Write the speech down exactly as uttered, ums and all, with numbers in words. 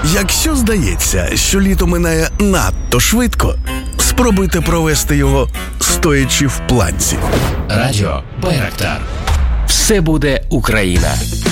Якщо здається, що літо минає надто швидко, спробуйте провести його стоячи в планці. Радіо Байрактар. Все буде Україна.